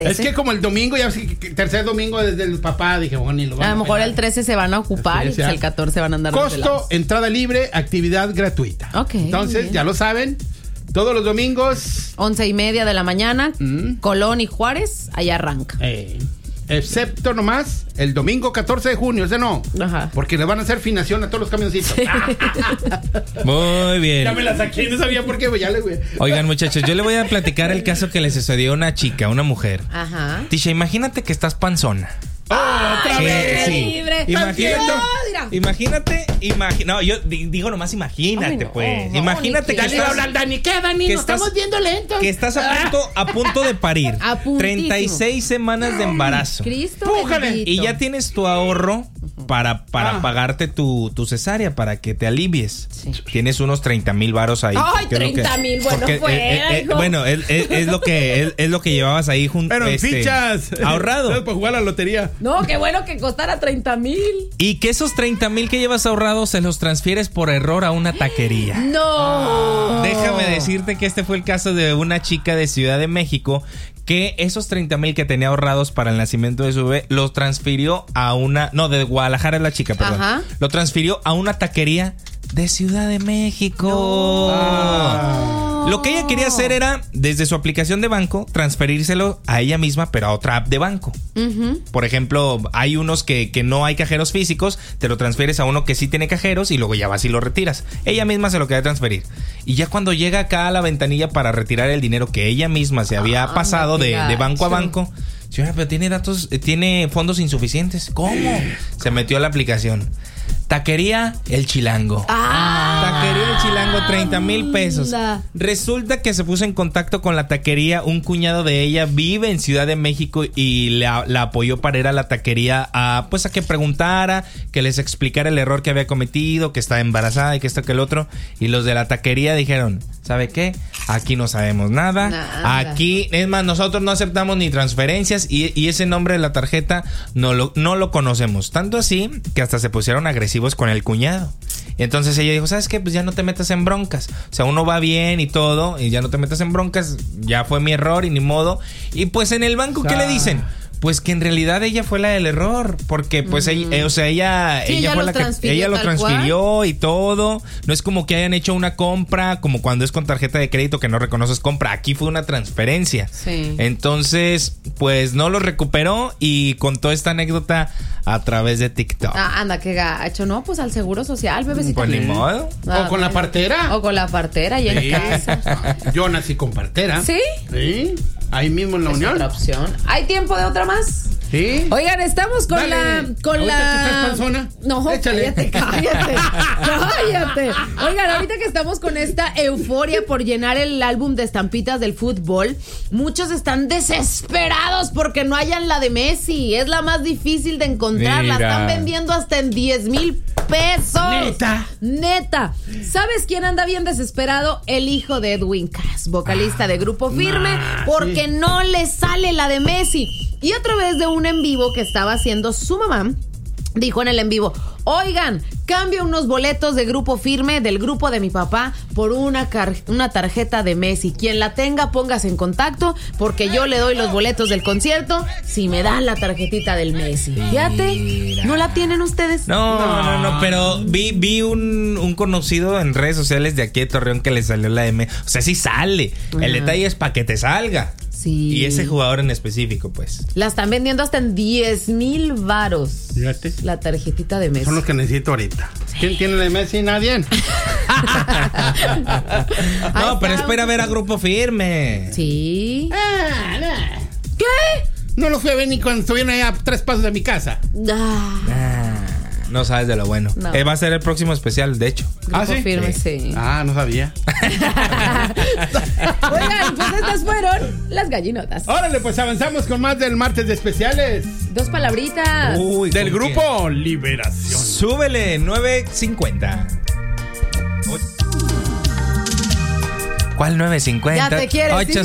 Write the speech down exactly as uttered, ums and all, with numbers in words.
Es que como el domingo, ya tercer domingo desde el papá, dije, bueno, ni lo van A a lo mejor pegar. el trece se van a ocupar y pues el catorce van a andar Costo, desvelados. entrada libre, actividad gratuita. Ok, Entonces, bien. ya lo saben, todos los domingos, Once y media de la mañana, Mm. Colón y Juárez, allá arranca. eh, excepto nomás el domingo catorce de junio, ese no. Ajá. Porque le van a hacer financiación a todos los camioncitos. Muy bien. Ya me la saqué, no sabía por qué, pues ya le güey. Oigan, muchachos, yo le voy a platicar el caso que le sucedió a una chica, una mujer. Ajá. Tisha, imagínate que estás panzona. ¡Otra Sí, vez! sí. libre. Imagínate, No, dirá. imagínate, imagi- no, yo di- digo nomás imagínate, Ay, no, pues. no, imagínate ni que Ya le iba a estás, hablar Dani, ¿qué, Dani? que Nos estás- estamos viendo lentos. que estás a punto, a punto de parir. A puntísimo. treinta y seis semanas de embarazo. Cristo Pújale. bendito. Y ya tienes tu ahorro para, para Ah. pagarte tu, tu cesárea, para que te alivies. Sí. Tienes unos treinta mil varos ahí. Ay, que es lo que- treinta mil, bueno, porque, fuera, eh, eh, eh, hijo. bueno, es, es- es lo que es, es lo que llevabas ahí junto. Pero en fichas. Ahorrado. Para jugar a la lotería. No, qué bueno que costara treinta mil. Y que esos treinta mil que llevas ahorrados se los transfieres por error a una taquería. No. Déjame decirte que este fue el caso de una chica de Ciudad de México que esos treinta mil que tenía ahorrados para el nacimiento de su bebé los transfirió a una... No, de Guadalajara es la chica, perdón. Ajá. Lo transfirió a una taquería de Ciudad de México. Ah. Lo que ella quería hacer era, desde su aplicación de banco, transferírselo a ella misma, pero a otra app de banco. Ujú. Por ejemplo, hay unos que, que no hay cajeros físicos, te lo transfieres a uno que sí tiene cajeros y luego ya vas y lo retiras. Ella misma se lo quería transferir. Y ya cuando llega acá a la ventanilla para retirar el dinero que ella misma se había Ah, pasado de, qué de banco a gacho. banco, señora, pero tiene datos, eh, tiene fondos insuficientes. ¿Cómo? Se metió a la aplicación. Taquería El Chilango. Ah. Taquería El Chilango, treinta mil pesos. Anda. Resulta que se puso en contacto con la taquería. Un cuñado de ella vive en Ciudad de México y la, la apoyó para ir a la taquería a, pues, a que preguntara, que les explicara el error que había cometido, que estaba embarazada y que esto que el otro. Y los de la taquería dijeron, ¿sabe qué? Aquí no sabemos nada. Nada. Aquí, es más, nosotros no aceptamos ni transferencias y, y ese nombre de la tarjeta no lo, no lo conocemos. Tanto así que hasta se pusieron agresivos con el cuñado. Y entonces ella dijo, ¿sabes qué? Pues ya no te metas en broncas. O sea, uno va bien y todo, y ya no te metas en broncas. Ya fue mi error y ni modo. Y pues en el banco, ¿qué Ah. le dicen? Pues que en realidad ella fue la del error, porque pues ella, eh, o sea, ella, Sí, ella ella fue lo la que transfirió ella lo tal transfirió y todo. No es como que hayan hecho una compra, como cuando es con tarjeta de crédito que no reconoces compra. Aquí fue una transferencia. Sí. Entonces, pues no lo recuperó y contó esta anécdota a través de TikTok. Ah, anda, qué gacho. No, pues al seguro social, bebecita. Pues ni modo. Ah, O con la partera. O con la partera y en Sí. casa. Yo nací con partera. ¿Sí? Sí. Ahí mismo en la Es unión. otra opción. ¿Hay tiempo de otra más? Sí. Oigan, estamos con Dale. la... Con Ahorita la... que estás panzona, No, échale. cállate, cállate. Cállate. Oigan, ahorita que estamos con esta euforia por llenar el álbum de estampitas del fútbol, muchos están desesperados porque no hayan la de Messi. Es la más difícil de encontrar. La Mira. están vendiendo hasta en diez mil pesos. Neta. Neta. ¿Sabes quién anda bien desesperado? El hijo de Edwin Cass, vocalista de Grupo Firme, nah, porque sí. no le sale la de Messi. Y a través de un en vivo que estaba haciendo su mamá, dijo en el en vivo, oigan, cambio unos boletos de Grupo Firme del grupo de mi papá por una, car- una tarjeta de Messi. Quien la tenga, póngase en contacto porque yo le doy los boletos del concierto si me dan la tarjetita del Messi. Fíjate, Mira. ¿no la tienen ustedes? No, no, no, pero vi, vi un, un conocido en redes sociales de aquí de Torreón que le salió la M. O sea, sí sale. El Ajá. detalle es para que te salga. Sí. Y ese jugador en específico, pues. La están vendiendo hasta en diez mil varos. Fíjate. La tarjetita de Messi. Son los que necesito ahorita. ¿Quién tiene la de Messi? Nadie. No, Ahí pero está. espera ver a Grupo Firme. Sí. Ah, nah. ¿Qué? No lo fui a ver ni cuando estuvieron ahí a tres pasos de mi casa. Ah, Ah, no sabes de lo bueno. No. Eh, va a ser el próximo especial, de hecho. Grupo ¿Ah, sí? Firme, sí. Ah, no sabía. Oigan, pues estas fueron las gallinotas. Órale, pues avanzamos con más del martes de especiales. Dos palabritas. Uy, Del ¿con grupo quién? Liberación. Súbele, nueve cincuenta. ¿Cuál nueve cincuenta? Ya te quieres ir.